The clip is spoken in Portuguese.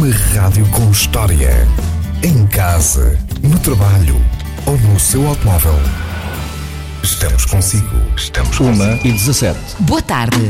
Uma rádio com história. Em casa, no trabalho ou no seu automóvel. Estamos consigo. Estamos consigo. 1h17. Boa tarde.